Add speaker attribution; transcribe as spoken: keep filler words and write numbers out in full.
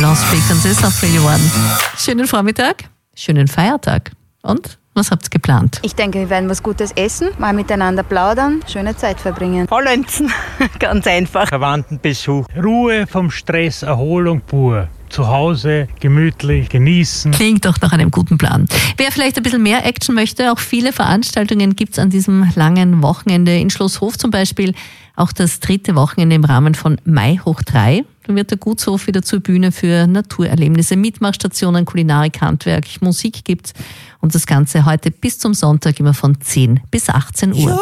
Speaker 1: Lost Frequencies ist auf Radio One. Schönen Vormittag, schönen Feiertag. Und was habt ihr geplant?
Speaker 2: Ich denke, wir werden was Gutes essen, mal miteinander plaudern, schöne Zeit verbringen.
Speaker 3: Faulenzen, ganz einfach.
Speaker 4: Verwandtenbesuch, Ruhe vom Stress, Erholung pur. Zu Hause gemütlich genießen.
Speaker 1: Klingt doch nach einem guten Plan. Wer vielleicht ein bisschen mehr Action möchte, auch viele Veranstaltungen gibt es an diesem langen Wochenende. In Schloss Hof zum Beispiel auch das dritte Wochenende im Rahmen von Mai hoch drei. Da wird der Gutshof wieder zur Bühne für Naturerlebnisse, Mitmachstationen, Kulinarik, Handwerk, Musik gibt. Und das Ganze heute bis zum Sonntag immer von zehn bis achtzehn Uhr.